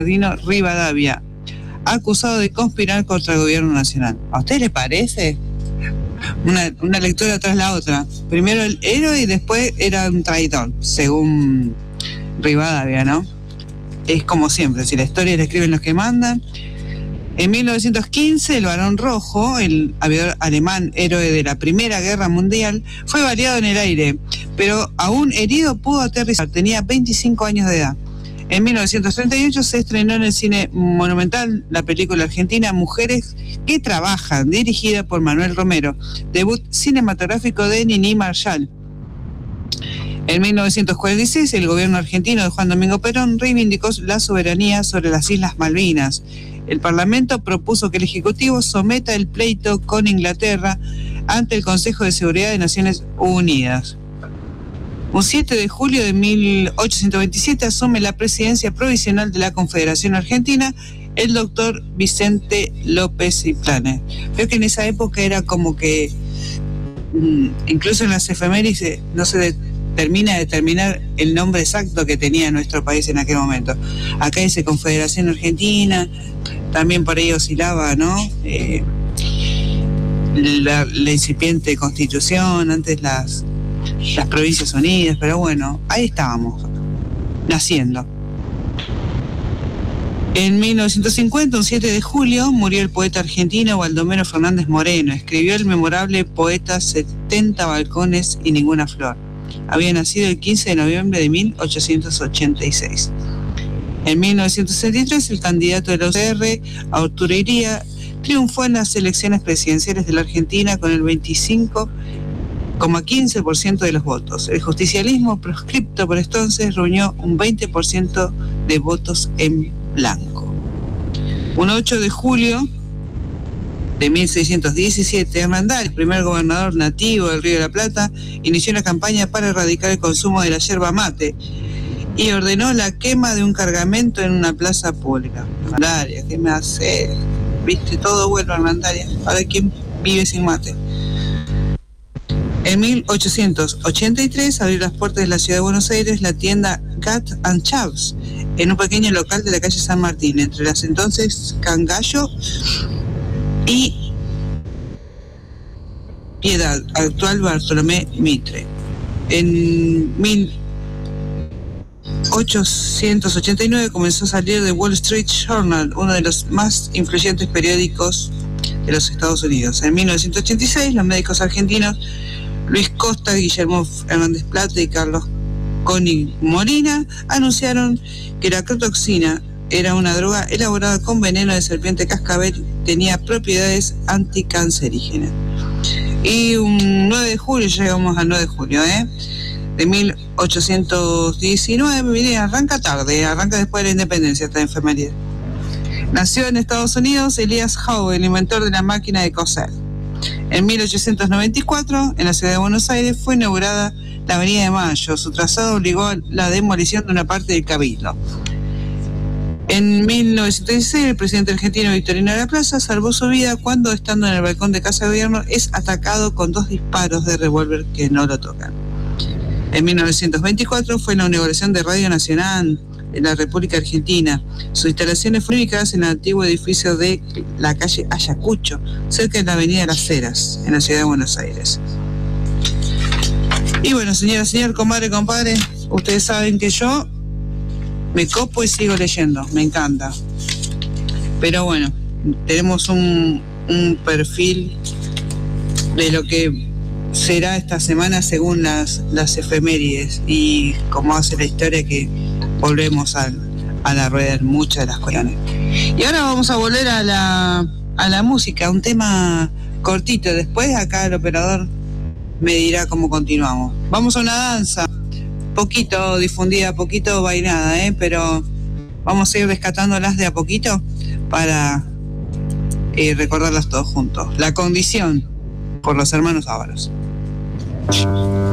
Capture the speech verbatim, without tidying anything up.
Bernardino Rivadavia, acusado de conspirar contra el gobierno nacional. ¿A usted le parece? Una, una lectura tras la otra. Primero el héroe y después era un traidor, según Rivadavia, ¿no? Es como siempre, si la historia la escriben los que mandan. En mil novecientos quince, el Barón Rojo, el aviador alemán héroe de la Primera Guerra Mundial, fue baleado en el aire, pero aún herido pudo aterrizar. Tenía veinticinco años de edad. En mil novecientos treinta y ocho se estrenó en el cine Monumental la película argentina Mujeres que Trabajan, dirigida por Manuel Romero, debut cinematográfico de Niní Marshall. En mil novecientos cuarenta y seis, el gobierno argentino de Juan Domingo Perón reivindicó la soberanía sobre las Islas Malvinas. El Parlamento propuso que el Ejecutivo someta el pleito con Inglaterra ante el Consejo de Seguridad de Naciones Unidas. Un siete de julio de mil ochocientos veintisiete asume la presidencia provisional de la Confederación Argentina el doctor Vicente López y Planes. Creo que en esa época era como que, incluso en las efemérides, no se de, termina de determinar el nombre exacto que tenía nuestro país en aquel momento. Acá dice Confederación Argentina, también por ahí oscilaba, ¿no? Eh, la, la incipiente Constitución, antes las, las Provincias Unidas, pero bueno, ahí estábamos, naciendo. En mil novecientos cincuenta, un siete de julio, murió el poeta argentino Baldomero Fernández Moreno. Escribió el memorable poeta setenta balcones y ninguna flor. Había nacido el quince de noviembre de mil ochocientos ochenta y seis. En mil novecientos sesenta y tres, el candidato de la U C R, Arturo Illia, triunfó en las elecciones presidenciales de la Argentina con el veinticinco coma quince por ciento de los votos. El justicialismo proscripto por entonces reunió un veinte por ciento de votos en blanco. Un ocho de julio de mil seiscientos diecisiete, Hernandarias, el primer gobernador nativo del Río de la Plata, inició una campaña para erradicar el consumo de la yerba mate y ordenó la quema de un cargamento en una plaza pública. Hernandarias, ¿qué me hace? Viste, todo bueno, Hernandarias. Ahora, ¿quién vive sin mate? En mil ochocientos ochenta y tres abrió las puertas de la ciudad de Buenos Aires la tienda Cat and Chaps, en un pequeño local de la calle San Martín, entre las entonces Cangallo y Piedad, actual Bartolomé Mitre. En mil ochocientos ochenta y nueve comenzó a salir de Wall Street Journal, uno de los más influyentes periódicos de los Estados Unidos. En mil novecientos ochenta y seis, los médicos argentinos Luis Costa, Guillermo Hernández Plata y Carlos Coni Molina anunciaron que la crotoxina era una droga elaborada con veneno de serpiente cascabel, tenía propiedades anticancerígenas. Y un nueve de julio, llegamos al nueve de julio, ¿eh? de mil ochocientos diecinueve, mire, arranca tarde, arranca después de la independencia esta enfermería. Nació en Estados Unidos Elias Howe, el inventor de la máquina de coser. En mil ochocientos noventa y cuatro, en la ciudad de Buenos Aires, fue inaugurada la Avenida de Mayo. Su trazado obligó a la demolición de una parte del Cabildo. En mil novecientos dieciséis, el presidente argentino Victorino de la Plaza salvó su vida cuando, estando en el balcón de Casa de Gobierno, es atacado con dos disparos de revólver que no lo tocan. En mil novecientos veinticuatro fue la inauguración de Radio Nacional de la República Argentina. Sus instalaciones fueron ubicadas en el antiguo edificio de la calle Ayacucho, cerca de la avenida Las Heras, en la ciudad de Buenos Aires. Y bueno, señora, señor, comadre, compadre, ustedes saben que yo me copo y sigo leyendo, me encanta. Pero bueno, tenemos un, un perfil de lo que será esta semana según las, las efemérides y como hace la historia, que volvemos a, a la rueda en muchas de las cuestiones. Y ahora vamos a volver a la, a la música, un tema cortito. Después acá el operador me dirá cómo continuamos. Vamos a una danza, poquito difundida, poquito bailada, ¿eh? Pero vamos a ir rescatándolas de a poquito para eh, recordarlas todos juntos. La Condición, por los hermanos Ábalos.